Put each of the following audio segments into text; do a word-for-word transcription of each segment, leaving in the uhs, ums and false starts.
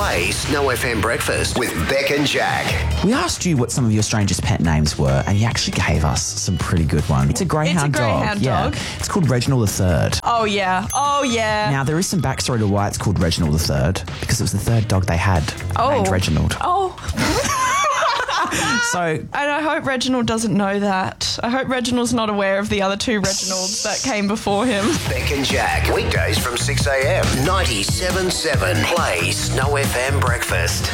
Play Snow F M Breakfast with Beck and Jack. We asked you what some of your strangest pet names were, and you actually gave us some pretty good ones. It's a greyhound It's a greyhound dog. dog. Yeah. It's called Reginald the Third. Oh, yeah. Oh, yeah. Now, there is some backstory to why it's called Reginald the Third, because it was the third dog they had, Oh. named Reginald. Oh. So, And I hope Reginald doesn't know that. I hope Reginald's not aware of the other two Reginalds that came before him. Beck and Jack, weekdays from six a.m. ninety-seven point seven Play Snow F M Breakfast.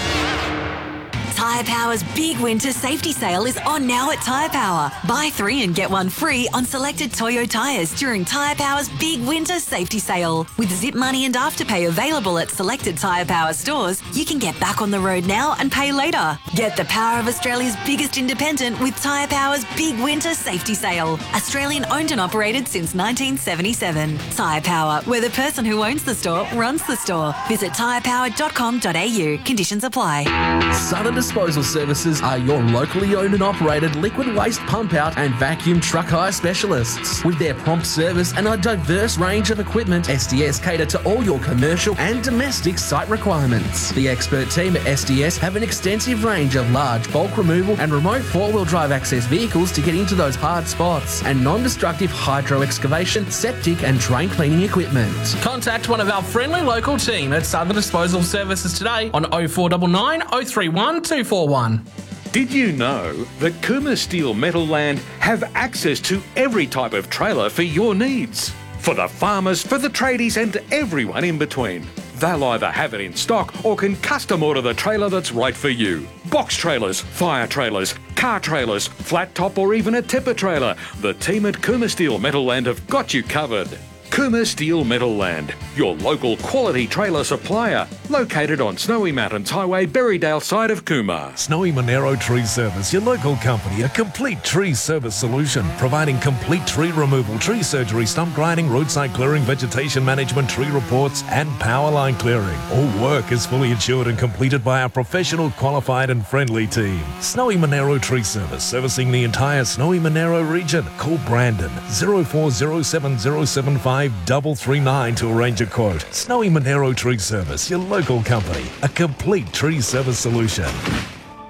Tyre Power's big winter safety sale is on now at Tyre Power. Buy three and get one free on selected Toyo tyres during Tyre Power's big winter safety sale. With Zip Money and Afterpay available at selected Tyre Power stores, you can get back on the road now and pay later. Get the power of Australia's biggest independent with Tyre Power's big winter safety sale. Australian owned and operated since nineteen seventy-seven. Tyre Power, where the person who owns the store runs the store. Visit tyre power dot com dot a u. Conditions apply. Southern Disposal Services are your locally owned and operated liquid waste pump out and vacuum truck hire specialists. With their prompt service and a diverse range of equipment, S D S cater to all your commercial and domestic site requirements. The expert team at S D S have an extensive range of large bulk removal and remote four-wheel drive access vehicles to get into those hard spots, and non-destructive hydro excavation, septic and drain cleaning equipment. Contact one of our friendly local team at Southern Disposal Services today on oh four nine nine, oh three one, two four one. Did you know that Cooma Steel Metalland have access to every type of trailer for your needs? For the farmers, for the tradies and everyone in between. They'll either have it in stock or can custom order the trailer that's right for you. Box trailers, fire trailers, car trailers, flat top or even a tipper trailer. The team at Cooma Steel Metalland have got you covered. Cooma Steel Metalland, your local quality trailer supplier, located on Snowy Mountains Highway, Berrydale side of Cooma. Snowy Monero Tree Service, your local company, a complete tree service solution, providing complete tree removal, tree surgery, stump grinding, roadside clearing, vegetation management, tree reports, and power line clearing. All work is fully insured and completed by our professional, qualified, and friendly team. Snowy Monero Tree Service, servicing the entire Snowy Monero region. Call Brandon zero four zero seven zero seven five three three nine to arrange a quote. Snowy Monero Tree Service, your local company, a complete tree service solution.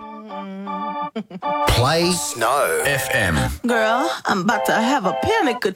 Play Snow F M. Girl, I'm about to have a panic attack.